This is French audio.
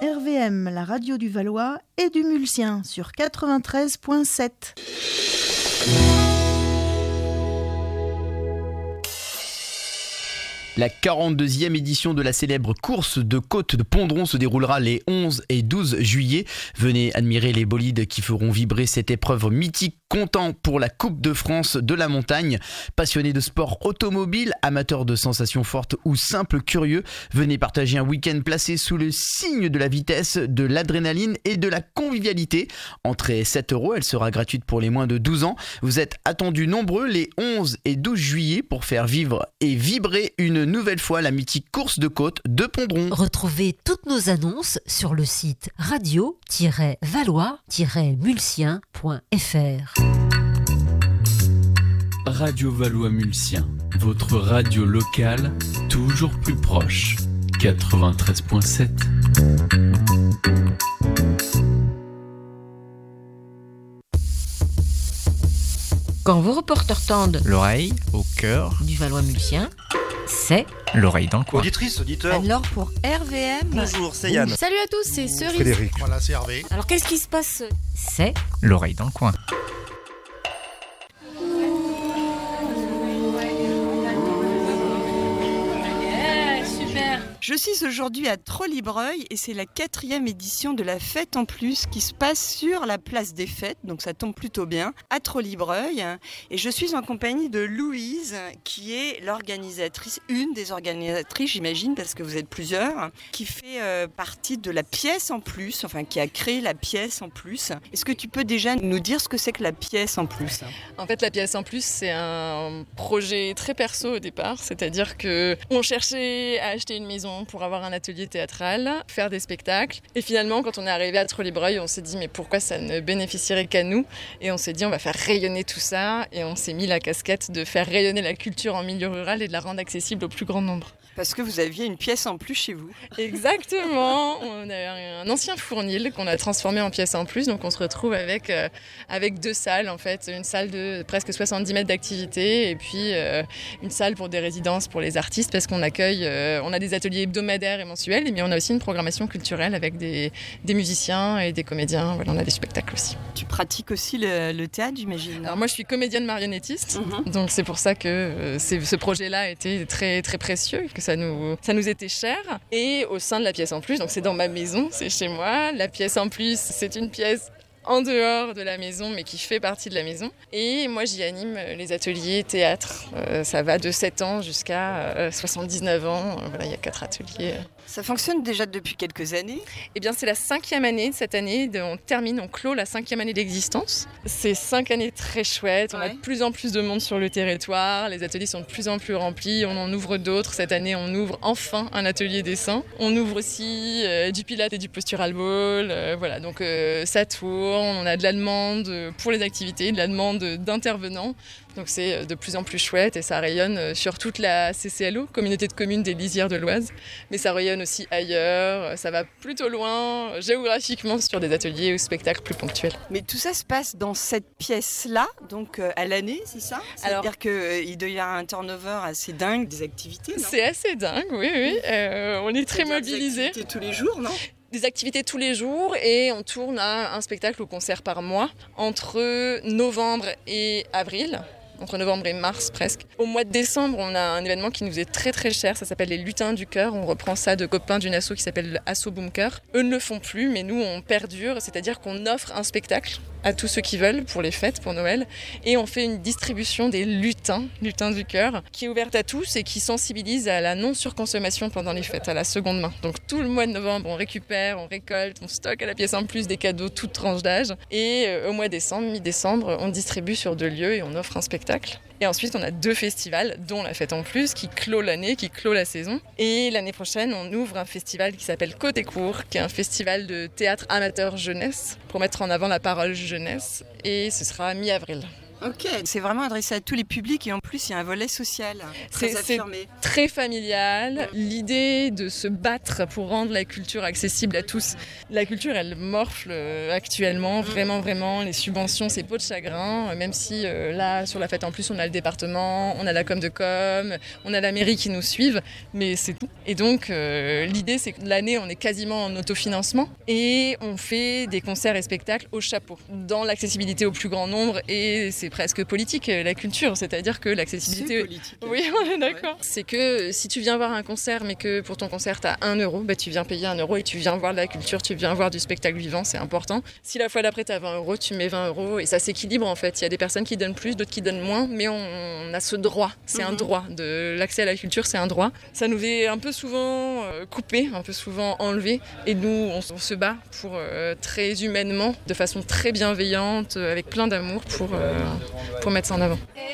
RVM, la radio du Valois et du Mulsien sur 93.7. La 42e édition de la célèbre course de côte de Pondron se déroulera les 11 et 12 juillet. Venez admirer les bolides qui feront vibrer cette épreuve mythique, comptant pour la Coupe de France de la montagne. Passionnés de sport automobile, amateurs de sensations fortes ou simples curieux, venez partager un week-end placé sous le signe de la vitesse, de l'adrénaline et de la convivialité. Entrée 7 €, elle sera gratuite pour les moins de 12 ans. Vous êtes attendus nombreux les 11 et 12 juillet pour faire vivre et vibrer une nouvelle fois la mythique course de côte de Pondron. Retrouvez toutes nos annonces sur le site radio-valois-mulsien.fr. Radio Valois Mulsien, votre radio locale, toujours plus proche. 93.7. Quand vos reporters tendent l'oreille au cœur du Valois Mulsien, c'est l'oreille dans le coin. Auditrice, auditeur. Alors pour RVM... Bonjour, c'est Yann. Salut à tous, c'est Cerise. Frédéric. Voilà, c'est Hervé. Alors qu'est-ce qui se passe ? c'est l'oreille dans le coin. Je suis aujourd'hui à Trollibreuil et c'est la 4e édition de la Fête en Plus qui se passe sur la place des Fêtes, donc ça tombe plutôt bien, à Trollibreuil. Et je suis en compagnie de Louise qui est l'organisatrice, une des organisatrices j'imagine parce que vous êtes plusieurs, qui fait partie de la pièce en plus, enfin qui a créé la pièce en plus. Est-ce que tu peux déjà nous dire ce que c'est que la pièce en plus ? En fait, la pièce en plus, c'est un projet très perso au départ, c'est-à-dire qu'on cherchait à acheter une maison pour avoir un atelier théâtral, faire des spectacles. Et finalement, quand on est arrivé à Trollibreuil, on s'est dit mais pourquoi ça ne bénéficierait qu'à nous ? Et on s'est dit on va faire rayonner tout ça. Et on s'est mis la casquette de faire rayonner la culture en milieu rural et de la rendre accessible au plus grand nombre. Parce que vous aviez une pièce en plus chez vous. Exactement. On a un ancien fournil qu'on a transformé en pièce en plus. Donc on se retrouve avec 2 salles en fait. Une salle de presque 70 mètres d'activité et puis une salle pour des résidences pour les artistes parce qu'on accueille, on a des ateliers hebdomadaires et mensuels. Mais on a aussi une programmation culturelle avec des musiciens et des comédiens. Voilà, on a des spectacles aussi. Tu pratiques aussi le théâtre, j'imagine. Alors moi je suis comédienne marionnettiste. Donc c'est pour ça que ce projet-là a été très, très précieux. Que ça nous était cher. Et au sein de la pièce en plus, donc c'est dans ma maison, c'est chez moi. La pièce en plus, c'est une pièce en dehors de la maison, mais qui fait partie de la maison. Et moi, j'y anime les ateliers théâtre. Ça va de 7 ans jusqu'à 79 ans. Voilà, il y a 4 ateliers. Ça fonctionne déjà depuis quelques années ? Eh bien, c'est la 5e année cette année. On clôt la 5e année d'existence. C'est 5 années très chouettes. On a de plus en plus de monde sur le territoire. Les ateliers sont de plus en plus remplis. On en ouvre d'autres. Cette année, on ouvre enfin un atelier dessin. On ouvre aussi du pilates et du postural ball. Voilà, donc ça tourne. On a de la demande pour les activités, de la demande d'intervenants. Donc c'est de plus en plus chouette et ça rayonne sur toute la CCLO, communauté de communes des Lisières de l'Oise. Mais ça rayonne aussi ailleurs, ça va plutôt loin, géographiquement, sur des ateliers ou spectacles plus ponctuels. Mais tout ça se passe dans cette pièce-là, donc à l'année, c'est ça ? C'est-à-dire qu'il doit y avoir un turnover assez dingue des activités, non ? C'est assez dingue, oui. On est très mobilisés. Des activités tous les jours, non ? Des activités tous les jours et on tourne à un spectacle ou concert par mois entre novembre et avril. Entre novembre et mars presque. Au mois de décembre, on a un événement qui nous est très très cher, ça s'appelle les Lutins du Cœur. On reprend ça de copains d'une asso qui s'appelle Asso Bunker. Eux ne le font plus, mais nous on perdure, c'est-à-dire qu'on offre un spectacle à tous ceux qui veulent pour les fêtes, pour Noël, et on fait une distribution des lutins du cœur, qui est ouverte à tous et qui sensibilise à la non-surconsommation pendant les fêtes, à la seconde main. Donc tout le mois de novembre, on récupère, on récolte, on stocke à la pièce en plus des cadeaux toutes tranches d'âge, et au mois de décembre, mi-décembre, on distribue sur 2 lieux et on offre un spectacle. Et ensuite, on a 2 festivals, dont la Fête en Plus, qui clôt l'année, qui clôt la saison. Et l'année prochaine, on ouvre un festival qui s'appelle Côté Court, qui est un festival de théâtre amateur jeunesse, pour mettre en avant la parole jeunesse. Et ce sera mi-avril. Ok, c'est vraiment adressé à tous les publics et en plus il y a un volet social très C'est affirmé. très familial. L'idée de se battre pour rendre la culture accessible à tous. La culture, elle morfle actuellement, vraiment. Les subventions, c'est peau de chagrin. Même si là, sur la fête en plus, on a le département, on a la com de com, on a la mairie qui nous suivent, mais c'est tout. Et donc, l'idée, c'est que l'année, on est quasiment en autofinancement et on fait des concerts et spectacles au chapeau, dans l'accessibilité au plus grand nombre. Et c'est presque politique, la culture, c'est-à-dire que l'accessibilité... C'est politique. Oui, on est d'accord. C'est que si tu viens voir un concert, mais que pour ton concert, tu as 1 euro, tu viens payer 1 euro et tu viens voir de la culture, tu viens voir du spectacle vivant, c'est important. Si la fois d'après, tu as 20 euros, tu mets 20 euros et ça s'équilibre en fait. Il y a des personnes qui donnent plus, d'autres qui donnent moins, mais on a ce droit. C'est un droit. L'accès à la culture, c'est un droit. Ça nous est un peu souvent coupé, un peu souvent enlevé. Et nous, on se bat pour très humainement, de façon très bienveillante, avec plein d'amour pour mettre ça en avant.